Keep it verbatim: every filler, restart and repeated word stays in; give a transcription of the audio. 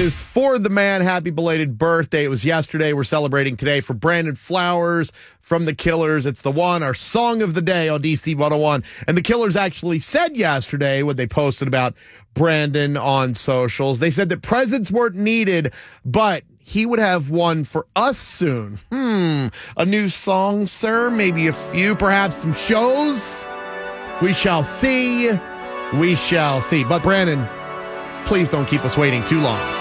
news for the man. Happy belated birthday. It was yesterday. We're celebrating today for Brandon Flowers from The Killers. It's the one, our song of the day on D C one oh one. And The Killers actually said yesterday when they posted about Brandon on socials, they said that presents weren't needed, but he would have one for us soon. Hmm. A new song, sir? Maybe a few, perhaps some shows? We shall see. We shall see. But Brandon, please don't keep us waiting too long.